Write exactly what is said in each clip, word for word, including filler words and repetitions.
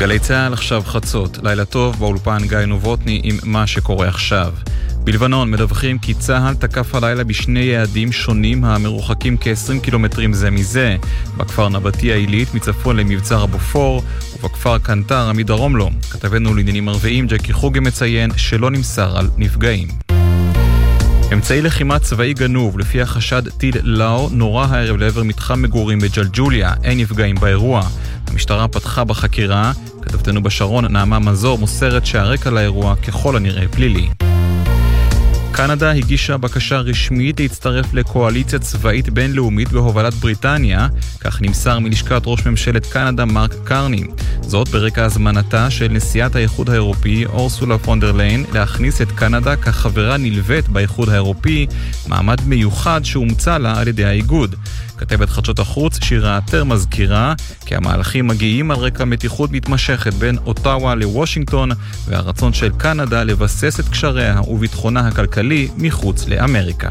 גלי צהל עכשיו חצות, לילה טוב באולפן גיא נובוטני עם מה שקורה עכשיו. בלבנון מדווחים כי צהל תקף הלילה בשני יעדים שונים המרוחקים כ-עשרים קילומטרים זה מזה, בכפר נבטי העילית מצפון למבצר הבופור ובכפר קנטר מדרום לו. כתבנו לעניינים ערביים ג'קי חוגי מציין שלא נמסר על נפגעים. אמצעי לחימה צבאי גנוב, לפי החשד טיל לאו, נורה הערב לעבר מתחם מגורים בג'לג'וליה, אין נפגעים באירוע. המשטרה פתחה בחקירה, כתבתנו בשרון נעמה מזור מוסרת שהרקע לאירוע ככל הנראה פלילי. קנדה הגישה בקשה רשמית להצטרף לקואליציה צבאית בינלאומית בהובלת בריטניה, כך נמסר מלשכת ראש ממשלת קנדה מרק קרני. זאת ברקע הזמנתה של נשיאת האיחוד האירופי אורסולה פון דר ליין להכניס את קנדה כחברה נלווית באיחוד האירופי, מעמד מיוחד שהומצא לה על ידי האיגוד. כתבת חדשות החוץ שירה עטר מזכירה כי המהלכים מגיעים על רקע מתיחות מתמשכת בין אוטאווה לוושינגטון והרצון של קנדה לבסס את קשריה וביטחונה הכלכלי מחוץ לאמריקה.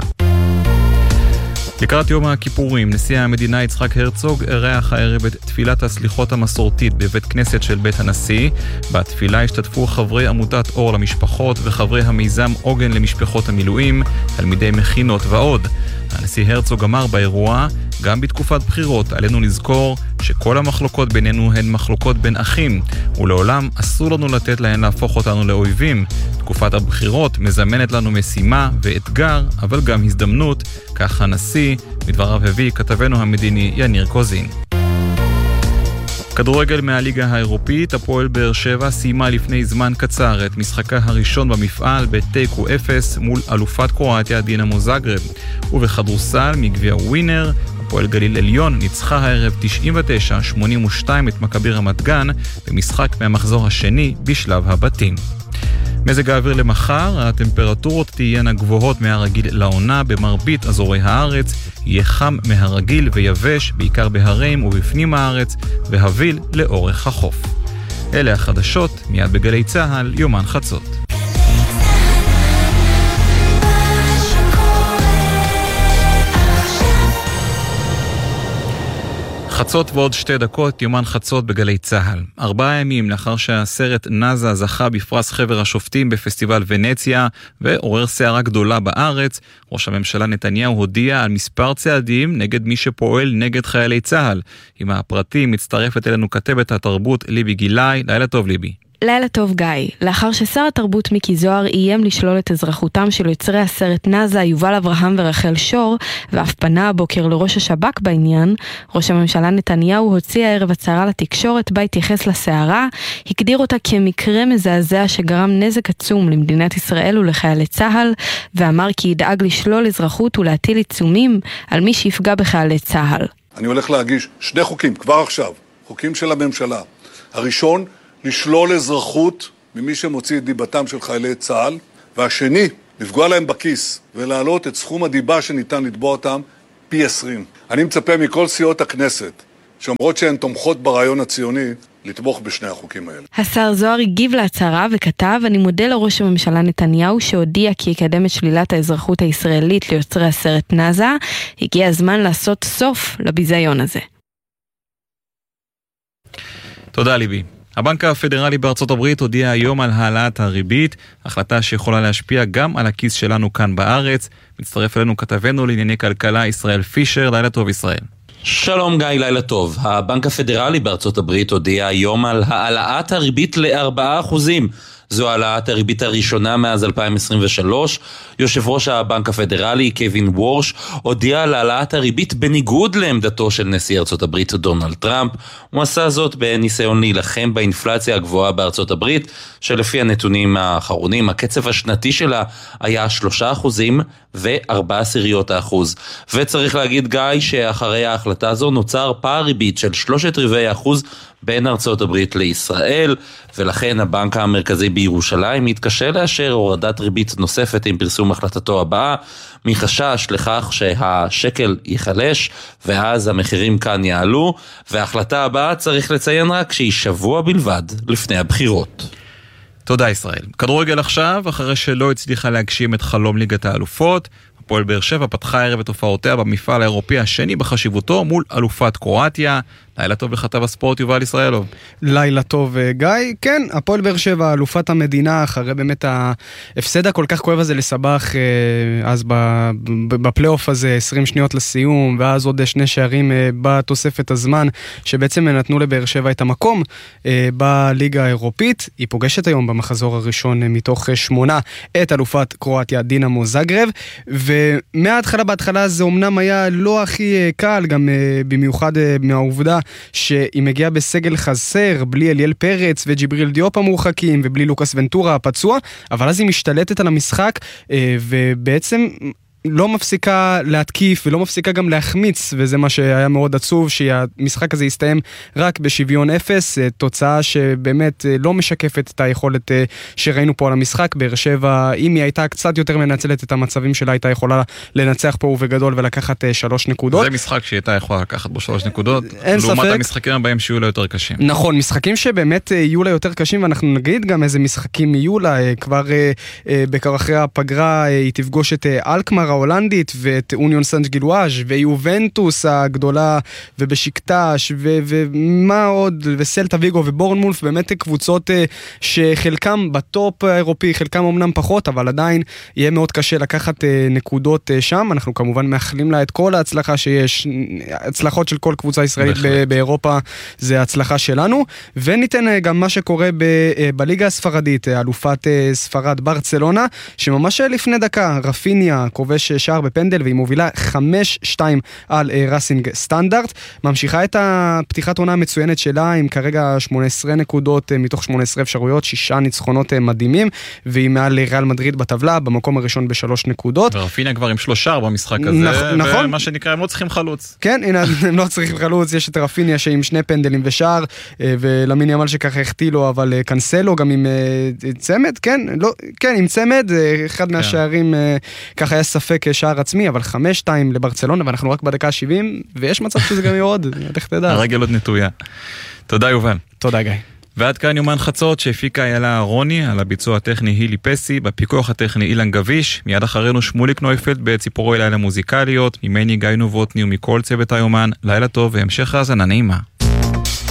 לקראת יום הכיפורים, נשיא המדינה יצחק הרצוג אירח הערב את תפילת הסליחות המסורתית בבית כנסת של בית הנשיא. בתפילה השתתפו חברי עמותת אור למשפחות וחברי המיזם עוגן למשפחות המילואים, תלמידי מכינות ועוד. הנשיא הרצוג אמר באירוע, גם בתקופת בחירות עלינו לזכור שכל המחלוקות בינינו הן מחלוקות בין אחים, ולעולם אסור לנו לתת להן להפוך אותנו לאויבים. תקופת הבחירות מזמנת לנו משימה ואתגר, אבל גם הזדמנות, כך הנשיא, בדבריו הביא כתבנו המדיני יניר קוזין. כדורגל מהליגה האירופית, הפועל באר שבע סיימה לפני זמן קצר את משחקה הראשון במפעל בתיקו אפס מול אלופת קרואטיה דינמו זאגרב. ובכדורסל מגביע ווינר, הפועל גליל עליון ניצחה הערב תשעים ותשע שמונים ושתיים את מכבי רמת גן במשחק מהמחזור השני בשלב הבתים. מזג האוויר למחר, הטמפרטורות תהיינה גבוהות מהרגיל לעונה במרבית אזורי הארץ, יהיה חם מהרגיל ויבש בעיקר בהרים ובפנים הארץ והביל לאורך החוף. אלה החדשות, מיד בגלי צהל, יומן חצות. חצות ועוד שתי דקות, יומן חצות בגלי צהל. ארבעה ימים לאחר שהסרט נאזה זכה בפרס חבר השופטים בפסטיבל ונציה ועורר סערה גדולה בארץ, ראש הממשלה נתניהו הודיע על מספר צעדים נגד מי שפועל נגד חיילי צהל. עם הפרטים מצטרפת אלינו כתבת התרבות ליבי גילאי. לילה טוב ליבי. לילה טוב גיא. לאחר ששר התרבות מיקי זוהר איים לשלול את אזרחותם של יוצרי הסרט נאזה, יובל אברהם ורחל שור, ואף פנה הבוקר לראש השב"כ בעניין, ראש הממשלה נתניהו הוציא הערב הצהרה לתקשורת בה התייחס לסערה, הגדיר אותה כמקרה מזעזע שגרם נזק עצום למדינת ישראל ולחיילי צהל, ואמר כי ידאג לשלול אזרחות ולהטיל עיצומים על מי שיפגע בחיילי צהל. אני הולך להגיש שני חוקים כבר עכשיו, חוקים של הממשלה. הראשון, לשלול אזרחות ממי שמוציא את דיבתם של חיילי צה"ל, והשני, לפגוע להם בכיס ולהעלות את סכום הדיבה שניתן לתבוע אותם פי עשרים. אני מצפה מכל סיעות הכנסת, שאומרות שהן תומכות ברעיון הציוני, לתמוך בשני החוקים האלה. השר זוהר הגיב להצהרה וכתב, אני מודה לראש הממשלה נתניהו שהודיע כי יקדם את שלילת האזרחות הישראלית ליוצרי הסרט נאזה. הגיע הזמן לעשות סוף לביזיון הזה. תודה ליבי. הבנק הפדרלי בארצות הברית הודיע היום על העלאת הריבית, החלטה שיכולה להשפיע גם על הכיס שלנו כאן בארץ. מצטרף אלינו כתבנו לענייני כלכלה ישראל פישר. לילה טוב ישראל. שלום גיא, לילה טוב. הבנק הפדרלי בארצות הברית הודיע היום על העלאת הריבית ל-ארבעה אחוזים. זו העלאת הריבית הראשונה מאז אלפיים עשרים ושלוש. יושב ראש הבנק הפדרלי קווין וורש הודיע על העלאת הריבית בניגוד לעמדתו של נשיא ארצות הברית דונלד טראמפ. הוא עשה זאת בניסיון להילחם באינפלציה הגבוהה בארצות הברית, שלפי הנתונים האחרונים הקצב השנתי שלה היה שלושה אחוזים וארבע עשיריות האחוז. וצריך להגיד גיא שאחרי ההחלטה הזו נוצר פער ריבית של שלושת רבעי האחוז בין ארצות הברית לישראל, ולכן הבנק המרכזי בירושלים מתקשה לאשר הורדת ריבית נוספת עם פרסום החלטתו הבאה, מחשש לכך שהשקל ייחלש ואז המחירים כאן יעלו, וההחלטה הבאה צריך לציין רק שהיא שבוע בלבד לפני הבחירות. תודה ישראל. כדורגל עכשיו, אחרי שלא הצליחה להגשים את חלום ליגת האלופות, הפועל באר שבע פתחה ערב את הופעותיה במפעל האירופי השני בחשיבותו מול אלופת קרואטיה. לילה טוב לכתב הספורט יובל ישראלוב. לילה טוב גיא, כן, הפועל באר שבע, אלופת המדינה, אחרי באמת ההפסד הכל כך כואב הזה לסבח, אז בפלייאוף הזה, עשרים שניות לסיום, ואז עוד שני שערים בתוספת הזמן, שבעצם נתנו לבאר שבע את המקום בליגה האירופית. היא פוגשת היום במחזור הראשון מתוך שמונה את אלופת קרואטיה דינמו זאגרב, ומההתחלה בהתחלה זה אומנם היה לא הכי קל, גם במיוחד מהעובדה שהיא מגיעה בסגל חסר, בלי אליאל פרץ וג'יבריל דיופ המורחקים, ובלי לוקאס ונטורה הפצוע, אבל אז היא משתלטת על המשחק, ובעצם לא מפסיקה להתקיף ולא מפסיקה גם להחמיץ, וזה מה שהיה מאוד עצוב, שהמשחק הזה יסתיים רק בשוויון אפס, תוצאה שבאמת לא משקפת את היכולת שראינו פה על המשחק. באר שבע, אם היא הייתה קצת יותר מנצלת את המצבים שלה, הייתה יכולה לנצח פה ובגדול ולקחת שלוש נקודות. זה משחק שהיא הייתה יכולה לקחת בו שלוש נקודות, אין ספק. לעומת המשחקים הבאים שיהיו לה יותר קשים. נכון, משחקים שבאמת יהיו לה יותר קשים, ואנחנו נגיד גם איזה משחקים יהיו לה, כבר בקר אחרי הפגרה היא תפגוש את אלקמר ההולנדית ואת אוניון סנט גילואז' ויובנטוס הגדולה ובשיקטש ו- ומה עוד, וסלטה ויגו ובורנמולף, באמת קבוצות שחלקם בטופ האירופי, חלקם אמנם פחות, אבל עדיין יהיה מאוד קשה לקחת נקודות שם. אנחנו כמובן מאחלים לה את כל ההצלחה שיש, הצלחות של כל קבוצה ישראלית ב- באירופה זה הצלחה שלנו, וניתן גם מה שקורה ב- בליגה הספרדית, אלופת ספרד ברצלונה, שממש לפני דקה רפיניה כובש שער בפנדל, והיא מובילה חמש שתיים על רסינג סטנדרט, ממשיכה את הפתיחת עונה המצוינת שלה, עם כרגע שמונה עשרה נקודות מתוך שמונה עשרה אפשרויות, שישה ניצחונות מדהימים, והיא מעל ריאל מדריד בטבלה, במקום הראשון בשלוש נקודות. ורפיניה כבר עם שלושה במשחק הזה, נכון. ומה שנקרא, הם לא צריכים חלוץ. כן, הנה, הם לא צריכים חלוץ, יש את רפיניה שעם שני פנדלים ושער, ולמין ימל שככה החטיא לו, אבל קנסלו גם עם צמד, כן, לא, כן, עם צמד, אחד מהשערים, ככה היה ספק שער עצמי, אבל חמש שתיים לברצלונה, ואנחנו רק בדקה ה-שבעים, ויש מצב שזה גם יהיה עוד, איך תדע. הרגל עוד נטויה. תודה יובל. תודה גיא. ועד כאן יומן חצות שהפיקה איילה רוני, על הביצוע הטכני הילי פסי, בפיקוח הטכני אילן גביש, מיד אחרינו שמוליק נויפלד בציפורי לילה מוזיקליות, ממני גיא נובוטני ומכל צוות היומן, לילה טוב והמשך האזנה נעימה.